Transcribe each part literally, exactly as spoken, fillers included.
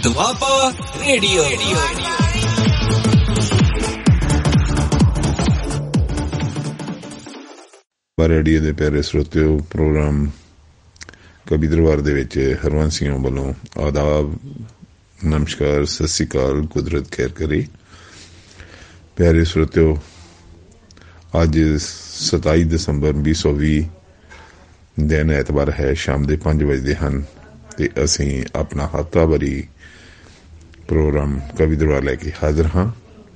Doaba radio. Radio ਦੇ ਪਿਆਰੇ ਸਰੋਤਿਓ, programme ਕਵੀ ਦਰਬਾਰ ਦੇ ਵਿੱਚ ਹਰਵੰਸ ਸਿੰਘ ਵੱਲੋਂ ਆਦਾਬ, ਨਮਸਕਾਰ, ਸਤਿ ਸ਼੍ਰੀ ਅਕਾਲ, ਕੁਦਰਤ ਖੈਰ ਕਰੇ। ਪਿਆਰੇ ਸਰੋਤਿਓ, ਅੱਜ ਸਤਾਈ ਦਸੰਬਰ ਵੀਹ ਸੌ ਵੀਹ ਦਿਨ ਐਤਵਾਰ ਹੈ। ਸ਼ਾਮ ਦੇ ਪੰਜ ਵਜੇ ਹਨ ਤੇ ਅਸੀਂ ਆਪਣਾ ਹਫ਼ਤਾਵਾਰੀ ਪ੍ਰੋਗਰਾਮ ਕਵੀ ਦਰਬਾਰ ਲੈ ਕੇ ਹਾਜ਼ਰ ਹਾਂ।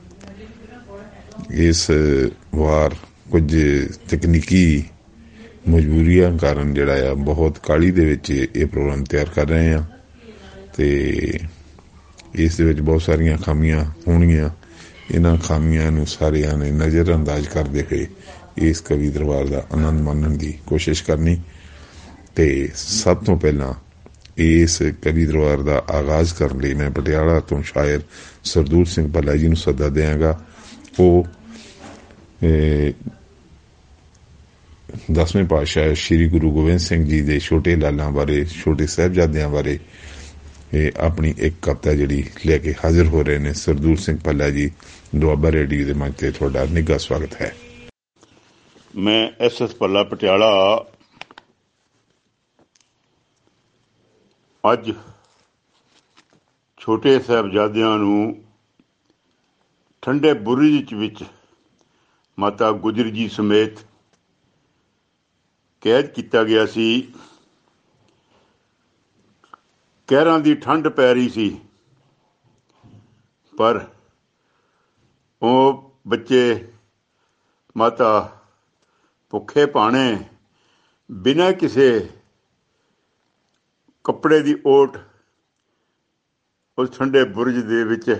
ਇਸ ਵਾਰ ਕੁਝ ਤਕਨੀਕੀ ਮਜਬੂਰੀਆਂ ਕਾਰਨ ਜਿਹੜਾ ਆ ਬਹੁਤ ਕਾਹਲੀ ਦੇ ਵਿੱਚ ਇਹ ਪ੍ਰੋਗਰਾਮ ਤਿਆਰ ਕਰ ਰਹੇ ਹਾਂ ਤੇ ਇਸ ਦੇ ਵਿੱਚ ਬਹੁਤ ਸਾਰੀਆਂ ਖਾਮੀਆਂ ਹੋਣਗੀਆਂ। ਇਹਨਾਂ ਖਾਮੀਆਂ ਨੂੰ ਸਾਰਿਆਂ ਨੇ ਨਜ਼ਰ ਅੰਦਾਜ਼ ਕਰਦੇ ਹੋਏ ਇਸ ਕਵੀ ਦਰਬਾਰ ਦਾ ਆਨੰਦ ਮਾਣਨ ਦੀ ਕੋਸ਼ਿਸ਼ ਕਰਨੀ। ਤੇ ਸਭ ਤੋਂ ਪਹਿਲਾਂ ਇਸ ਕਵੀ ਦਰਬਾਰ ਦਾ ਆਗਾਜ਼ ਕਰਨ ਲਈ ਮੈਂ ਪਟਿਆਲਾ ਤੋਂ ਸ਼ਾਇਰ ਸਰਦੂਲ ਸਿੰਘ ਭੱਲਾ ਜੀ ਨੂੰ ਸੱਦਾ ਦਿਆਂਗਾ। ਉਹ ਦਸਵੇਂ ਪਾਤਸ਼ਾਹ ਸ਼੍ਰੀ ਗੁਰੂ ਗੋਬਿੰਦ ਸਿੰਘ ਜੀ ਦੇ ਛੋਟੇ ਲਾਲਾਂ ਬਾਰੇ, ਛੋਟੇ ਸਾਹਿਬਜ਼ਾਦਿਆਂ ਬਾਰੇ ਆਪਣੀ ਇੱਕ ਕਵਿਤਾ ਜਿਹੜੀ ਲੈ ਕੇ ਹਾਜ਼ਰ ਹੋ ਰਹੇ ਨੇ। ਸਰਦੂਲ ਸਿੰਘ ਭੱਲਾ ਜੀ, ਦੁਆਬਾ ਰੇਡੀਓ ਦੇ ਮੰਚ ਤੇ ਤੁਹਾਡਾ ਨਿੱਘਾ ਸਵਾਗਤ ਹੈ। ਮੈਂ ਐਸ ਐਸ ਭੱਲਾ, ਪਟਿਆਲਾ। ਅੱਜ ਛੋਟੇ ਸਾਹਿਬਜ਼ਾਦਿਆਂ ਨੂੰ ਠੰਡੇ ਬੁਰਜ ਵਿੱਚ ਮਾਤਾ ਗੁਜਰ ਜੀ ਸਮੇਤ ਕੈਦ ਕੀਤਾ ਗਿਆ ਸੀ। ਕਹਿਰਾਂ ਦੀ ਠੰਡ ਪੈ ਰਹੀ ਸੀ, ਪਰ ਉਹ ਬੱਚੇ ਮਾਤਾ ਭੁੱਖੇ ਭਾਣੇ ਬਿਨਾਂ ਕਿਸੇ ਕੱਪੜੇ ਦੀ ਓਟ ਉਸ ਠੰਡੇ ਬੁਰਜ ਦੇ ਵਿੱਚ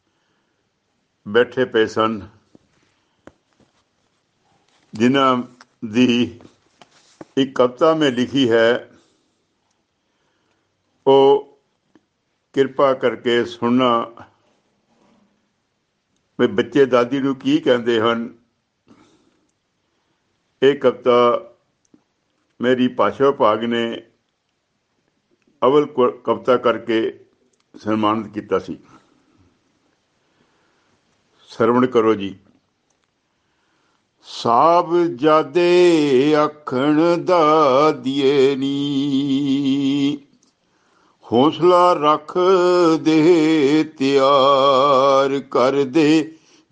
ਬੈਠੇ ਪਏ ਸਨ, ਜਿਨ੍ਹਾਂ ਦੀ ਇੱਕ ਕਵਿਤਾ ਮੈਂ ਲਿਖੀ ਹੈ। ਉਹ ਕਿਰਪਾ ਕਰਕੇ ਸੁਣਨਾ ਵੀ ਬੱਚੇ ਦਾਦੀ ਨੂੰ ਕੀ ਕਹਿੰਦੇ ਹਨ। ਇਹ ਕਵਿਤਾ ਮੇਰੀ ਭਾਸ਼ਾ ਵਿਭਾਗ ਨੇ ਅਵਲ ਕਵਿਤਾ ਕਰਕੇ ਸਨਮਾਨਿਤ ਕੀਤਾ ਸੀ। ਸਰਵਣ ਕਰੋ ਜੀ। ਸਾਹਿਬਜ਼ਾਦੇ ਆਖਣ ਦਾਦੀਏ ਨੀ, ਹੌਸਲਾ ਰੱਖ ਦੇ ਤਿਆਰ ਕਰ ਦੇ